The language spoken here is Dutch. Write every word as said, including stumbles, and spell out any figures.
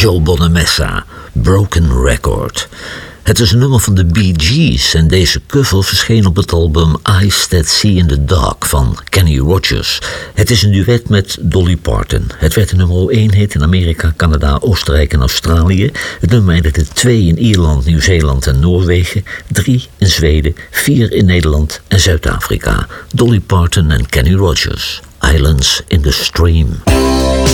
Joe Bonamessa, Broken Record. Het is een nummer van de Bee Gees en deze cover verscheen op het album Eyes That See in the Dark van Kenny Rogers. Het is een duet met Dolly Parton. Het werd de nummer één hit in Amerika, Canada, Oostenrijk en Australië. Het nummer eindigde twee in Ierland, Nieuw-Zeeland en Noorwegen, drie in Zweden, vier in Nederland en Zuid-Afrika. Dolly Parton en Kenny Rogers, Islands in the Stream.